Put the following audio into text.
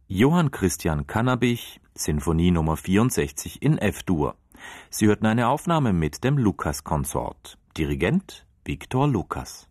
Johann Christian Cannabich, Sinfonie Nummer 64 in F-Dur. Sie hörten eine Aufnahme mit dem Lukas-Konsort. Dirigent Viktor Lukas.